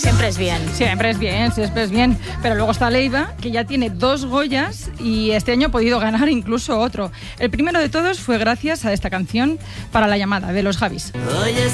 Siempre es bien. Siempre es bien. Pero luego está Leiva, que ya tiene 2 Goyas y este año ha podido ganar incluso otro. El primero de todos fue gracias a esta canción, Para la llamada, de los Javis.